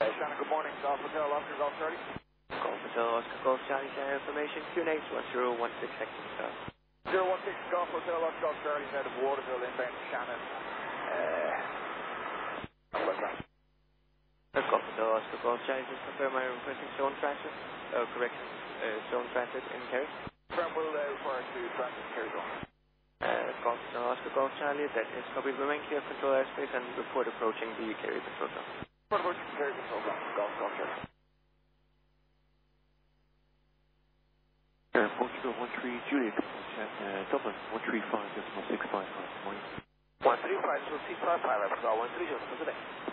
Shannon, good morning. Golf Hotel, Oscar Golf Charlie. Golf Hotel, Oscar Golf Charlie, information, QNH 1016 seconds, sir. 016 Golf Hotel, Oscar Golf Charlie, out of Waterville, inbound Shannon. Golf Hotel, Oscar Golf Charlie, just confirm I'm requesting zone transit. Correction, zone transit in Kerry. Confirm will refer to transit Kerry Zone. Golf Hotel, Oscar Golf Charlie, that is copied. Remain clear of control airspace and report approaching the Kerry control zone. Report approaching Kerry control zone. Golf Charlie. Portugal 13 Juliet, Dublin 135.655. Morning. 135.655, I've got 130,